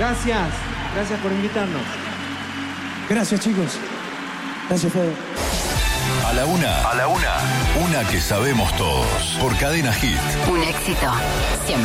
Gracias por invitarnos. Gracias, chicos. Gracias, Fede. A la una, una que sabemos todos. Por Cadena Hit. Un éxito siempre.